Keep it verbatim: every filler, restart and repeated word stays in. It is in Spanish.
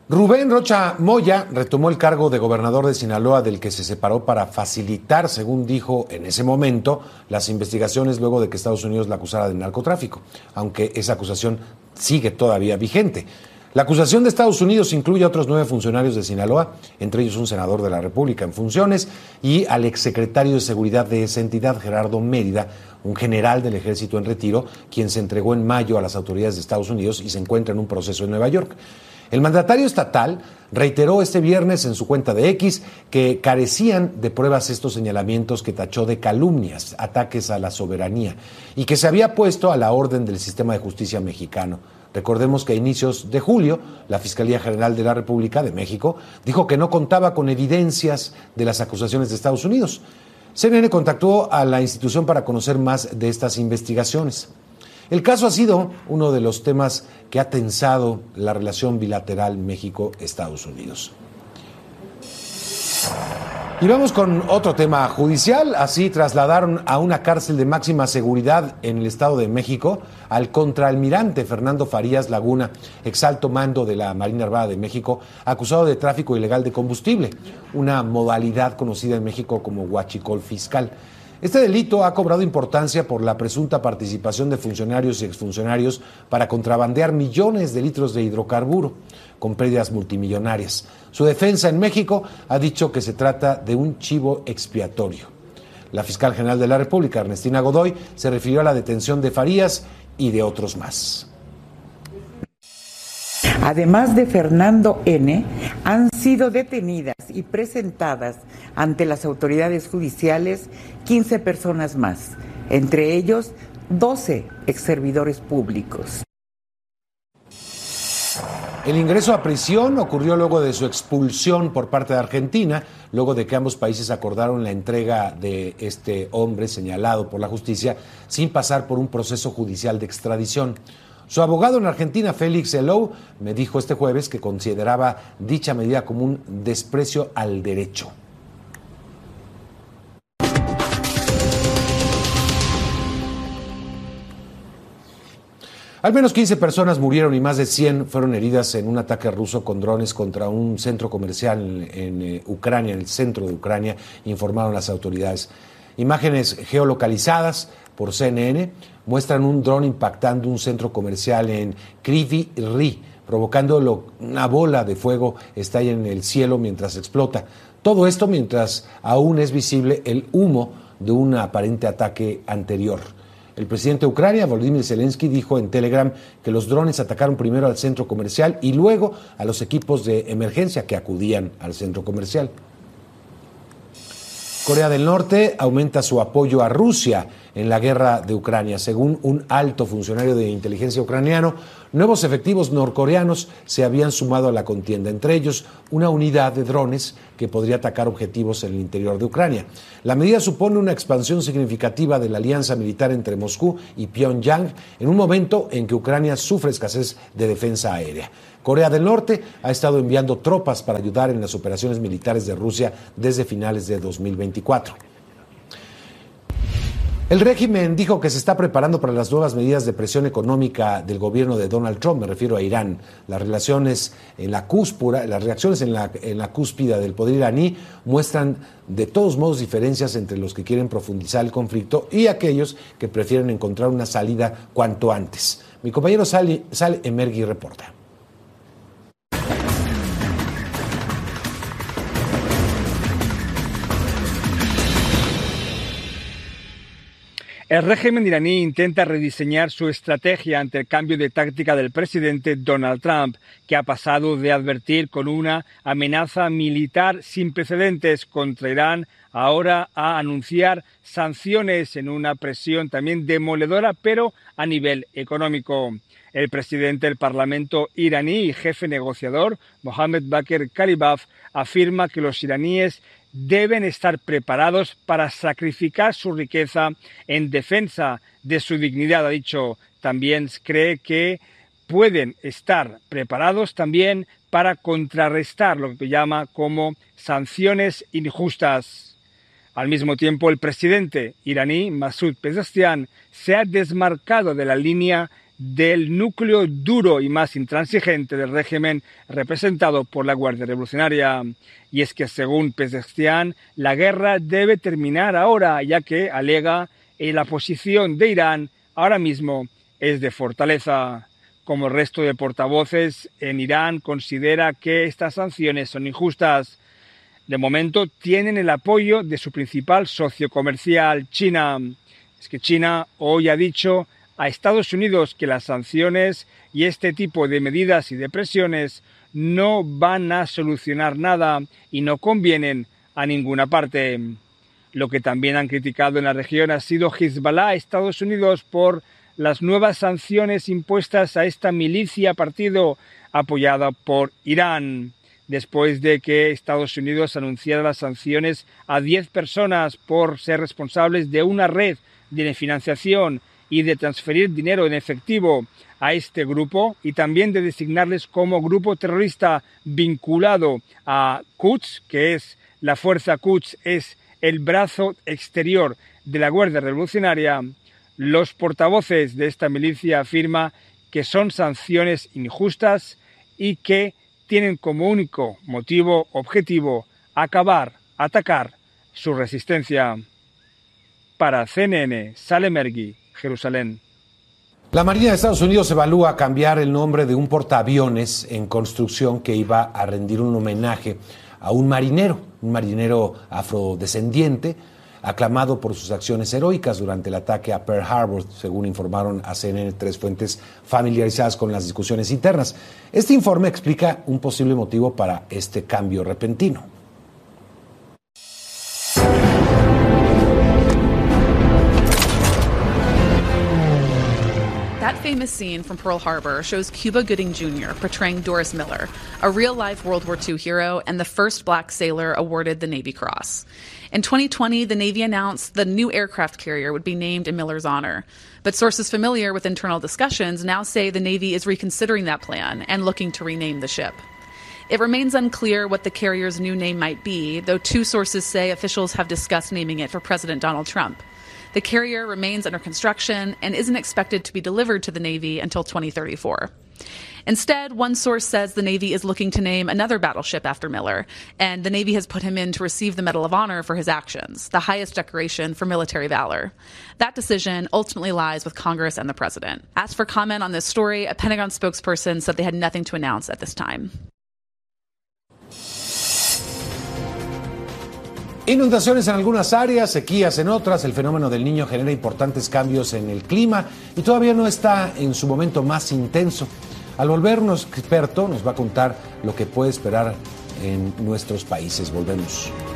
Rubén Rocha Moya retomó el cargo de gobernador de Sinaloa, del que se separó para facilitar, según dijo en ese momento, las investigaciones luego de que Estados Unidos la acusara de narcotráfico, aunque esa acusación sigue todavía vigente. La acusación de Estados Unidos incluye a otros nueve funcionarios de Sinaloa, entre ellos un senador de la República en funciones y al exsecretario de Seguridad de esa entidad, Gerardo Mérida, un general del ejército en retiro, quien se entregó en mayo a las autoridades de Estados Unidos y se encuentra en un proceso en Nueva York. El mandatario estatal reiteró este viernes en su cuenta de X que carecían de pruebas estos señalamientos que tachó de calumnias, ataques a la soberanía, y que se había puesto a la orden del sistema de justicia mexicano. Recordemos que a inicios de julio, la Fiscalía General de la República de México dijo que no contaba con evidencias de las acusaciones de Estados Unidos. C N N contactó a la institución para conocer más de estas investigaciones. El caso ha sido uno de los temas que ha tensado la relación bilateral México-Estados Unidos. Y vamos con otro tema judicial. Así trasladaron a una cárcel de máxima seguridad en el Estado de México al contraalmirante Fernando Farías Laguna, exalto mando de la Marina Armada de México, acusado de tráfico ilegal de combustible, una modalidad conocida en México como huachicol fiscal. Este delito ha cobrado importancia por la presunta participación de funcionarios y exfuncionarios para contrabandear millones de litros de hidrocarburo con pérdidas multimillonarias. Su defensa en México ha dicho que se trata de un chivo expiatorio. La fiscal general de la República, Ernestina Godoy, se refirió a la detención de Farías y de otros más. Además de Fernando N., han sido detenidas y presentadas ante las autoridades judiciales quince personas más, entre ellos doce exservidores públicos. El ingreso a prisión ocurrió luego de su expulsión por parte de Argentina, luego de que ambos países acordaron la entrega de este hombre señalado por la justicia sin pasar por un proceso judicial de extradición. Su abogado en Argentina, Félix Elou, me dijo este jueves que consideraba dicha medida como un desprecio al derecho. Al menos quince personas murieron y más de cien fueron heridas en un ataque ruso con drones contra un centro comercial en, en eh, Ucrania, en el centro de Ucrania, informaron las autoridades. Imágenes geolocalizadas por C N N muestran un dron impactando un centro comercial en Kryvyi Rih, provocando lo, una bola de fuego estalla en el cielo mientras explota. Todo esto mientras aún es visible el humo de un aparente ataque anterior. El presidente de Ucrania, Volodymyr Zelensky, dijo en Telegram que los drones atacaron primero al centro comercial y luego a los equipos de emergencia que acudían al centro comercial. Corea del Norte aumenta su apoyo a Rusia en la guerra de Ucrania. Según un alto funcionario de inteligencia ucraniano, nuevos efectivos norcoreanos se habían sumado a la contienda, entre ellos una unidad de drones que podría atacar objetivos en el interior de Ucrania. La medida supone una expansión significativa de la alianza militar entre Moscú y Pyongyang en un momento en que Ucrania sufre escasez de defensa aérea. Corea del Norte ha estado enviando tropas para ayudar en las operaciones militares de Rusia desde finales de dos mil veinticuatro. El régimen dijo que se está preparando para las nuevas medidas de presión económica del gobierno de Donald Trump, me refiero a Irán. Las relaciones en la cúspura, las reacciones en la, en la cúspide del poder iraní muestran de todos modos diferencias entre los que quieren profundizar el conflicto y aquellos que prefieren encontrar una salida cuanto antes. Mi compañero Sal, Sal Emergui reporta. El régimen iraní intenta rediseñar su estrategia ante el cambio de táctica del presidente Donald Trump, que ha pasado de advertir con una amenaza militar sin precedentes contra Irán ahora a anunciar sanciones en una presión también demoledora, pero a nivel económico. El presidente del Parlamento iraní y jefe negociador, Mohammad Bakr Kalibaf, afirma que los iraníes deben estar preparados para sacrificar su riqueza en defensa de su dignidad, ha dicho. También cree que pueden estar preparados también para contrarrestar lo que llama como sanciones injustas. Al mismo tiempo, el presidente iraní, Masoud Pezeshkian, se ha desmarcado de la línea del núcleo duro y más intransigente del régimen representado por la Guardia Revolucionaria. Y es que, según Pezeshkian, la guerra debe terminar ahora, ya que, alega, la posición de Irán ahora mismo es de fortaleza. Como el resto de portavoces en Irán, considera que estas sanciones son injustas. De momento tienen el apoyo de su principal socio comercial, China. Es que China hoy ha dicho a Estados Unidos que las sanciones y este tipo de medidas y de presiones no van a solucionar nada y no convienen a ninguna parte. Lo que también han criticado en la región ha sido Hezbollah a Estados Unidos por las nuevas sanciones impuestas a esta milicia partido apoyada por Irán, después de que Estados Unidos anunciara las sanciones a diez personas por ser responsables de una red de financiación y de transferir dinero en efectivo a este grupo y también de designarles como grupo terrorista vinculado a Quds, que es la fuerza Quds, es el brazo exterior de la Guardia Revolucionaria. Los portavoces de esta milicia afirman que son sanciones injustas y que tienen como único motivo objetivo acabar, atacar su resistencia. Para C N N, Salem Ergui, Jerusalén. La Marina de Estados Unidos evalúa cambiar el nombre de un portaaviones en construcción que iba a rendir un homenaje a un marinero, un marinero afrodescendiente, aclamado por sus acciones heroicas durante el ataque a Pearl Harbor, según informaron a C N N tres fuentes familiarizadas con las discusiones internas. Este informe explica un posible motivo para este cambio repentino. That famous scene from Pearl Harbor shows Cuba Gooding Junior portraying Doris Miller, a real-life World War Two hero and the first black sailor awarded the Navy Cross. In twenty twenty, the Navy announced the new aircraft carrier would be named in Miller's honor. But sources familiar with internal discussions now say the Navy is reconsidering that plan and looking to rename the ship. It remains unclear what the carrier's new name might be, though two sources say officials have discussed naming it for President Donald Trump. The carrier remains under construction and isn't expected to be delivered to the Navy until twenty thirty-four. Instead, one source says the Navy is looking to name another battleship after Miller, and the Navy has put him in to receive the Medal of Honor for his actions, the highest decoration for military valor. That decision ultimately lies with Congress and the President. Asked for comment on this story, a Pentagon spokesperson said they had nothing to announce at this time. Inundaciones en algunas áreas, sequías en otras. El fenómeno del Niño genera importantes cambios en el clima y todavía no está en su momento más intenso. Al volver, nuestro experto nos va a contar lo que puede esperar en nuestros países. Volvemos.